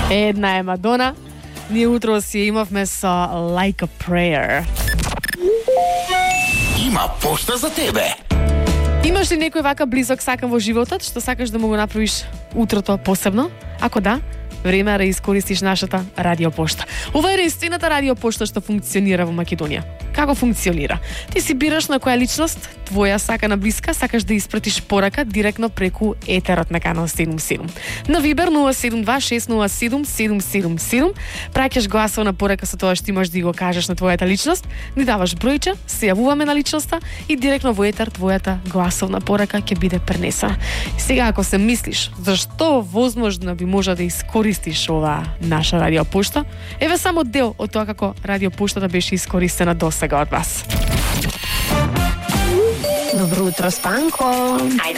Една е Мадона. Ние утро си имавме со Like a Prayer. Има пошта за тебе. Имаш ли некој вака близок сакан во животот, што сакаш да му го направиш утрото посебно? Ако да, време е да искористиш нашата радиопошта. Ова е единствената радиопошта што функционира во Македонија. Како функционира? Ти си бираш на која личност, твоја сакана блиска, сакаш да испратиш порака директно преку етерот на Канал 77. На Вибер 072-607-777 праќаш гласовна порака со тоа што имаш да го кажеш на твојата личност, ни даваш бројче, се јавуваме на личноста и директно во етер твојата гласовна порака ќе биде пренесена. Сега ако се мислиш зашто возможно би можа да искористиш ова наша радиопошта, еве само дел од тоа како радиопоштата беше искористена досега од вас. Добро утро, Спанко. Ајде